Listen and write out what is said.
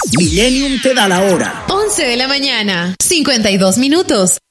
Millennium te da la hora. 11 de la mañana, 52 minutos.